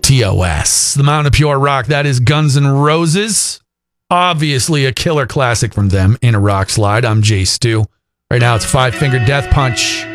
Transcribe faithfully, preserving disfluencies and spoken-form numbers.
T O S. The Mountain of Pure Rock, that is Guns N' Roses. Obviously a killer classic from them in a rock slide. I'm Jay Stu. Right now it's Five Finger Death Punch.